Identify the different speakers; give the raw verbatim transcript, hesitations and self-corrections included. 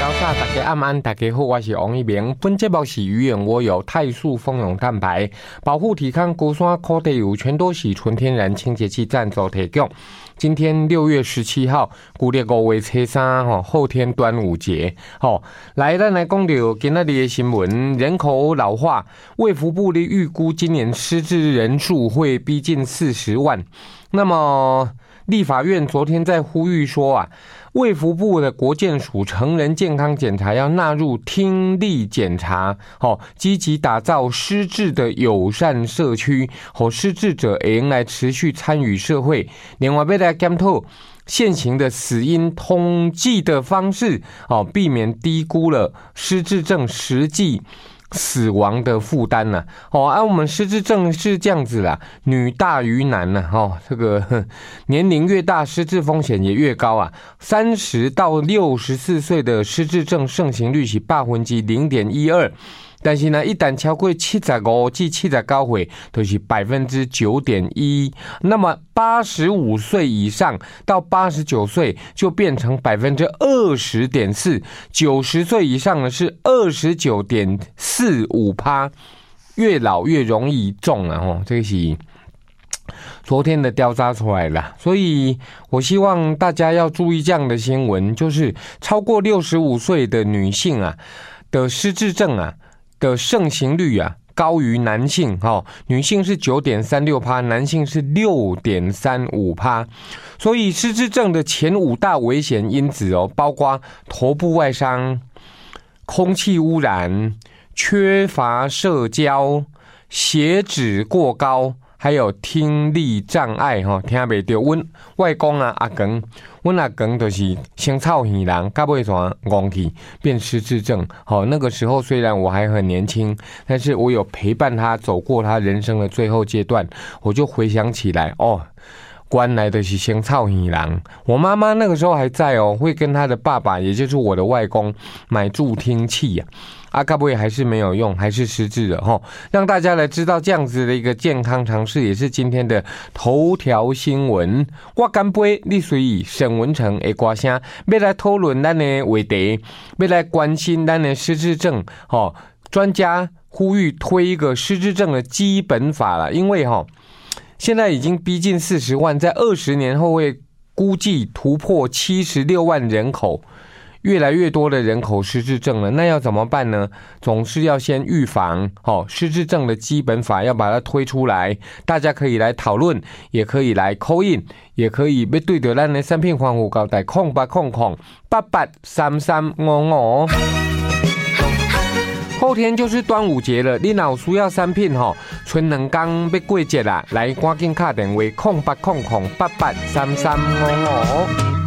Speaker 1: 聊煞大家晚安，大家好，我是王一鸣。本节目是鱼眼窝有肽素蜂蛹蛋白，保护体康高山苦地油全都是纯天然清洁剂赞助提供。今天六月十七号，古历五月初三，吼，后天端午节，吼，来，咱来讲到今仔日的新闻，人口老化，卫福部的预估今年失智人数会逼近四十万。那么，立法院昨天在呼吁说啊，卫福部的国健署成人健康检查要纳入听力检查，好，积极打造失智的友善社区，好，失智者也应来持续参与社会。另外，要来检讨现行的死因统计的方式，哦，避免低估了失智症实际死亡的负担呢、啊？哦，啊，我们失智症是这样子啦，女大于男呢、啊，哦，这个年龄越大，失智风险也越高啊。三十到六十四岁的失智症盛行率是百分之零点一二。但是呢，一旦超过七十五至七十九岁，就是百分之九点一。那么八十五岁以上到八十九岁就变成百分之二十点四，九十岁以上呢是二十九点四五趴，越老越容易中啊！哦，这个是昨天的调查出来了，所以我希望大家要注意这样的新闻，就是超过六十五岁的女性啊的失智症啊。的盛行率啊高于男性，哦，女性是 九点三六趴， 男性是 六点三五趴， 所以失智症的前五大危险因子哦，包括头部外伤、空气污染、缺乏社交、血脂过高，还有听力障碍，吼，听袂到。阮外公啊，阿公，阮阿公就是先臭耳人，到尾啥戆去变失智症。好，那个时候虽然我还很年轻，但是我有陪伴他走过他人生的最后阶段，我就回想起来，哦，原来的是先臭耳人。我妈妈那个时候还在哦，会跟她的爸爸，也就是我的外公买助听器呀、啊。啊，该不会还是没有用，还是失智了齁？让大家来知道这样子的一个健康常识，也是今天的头条新闻。我干杯，你随意沈文成的歌声，要来讨论咱的话题，要来关心咱的失智症。齁，专家呼吁推一个失智症的基本法了，因为齁，现在已经逼近四十万，在二十年后会估计突破七十六万人口。越来越多的人口失智症了，那要怎么办呢？总是要先预防，哦，失智症的基本法要把它推出来，大家可以来讨论，也可以来 call in， 也可以要对着咱的产品防护交代空八空空八八三三五五。后天就是端午节了，你若有需要产品吼，剩两天要过节啦，来赶紧打电话空八空空八八三三五五。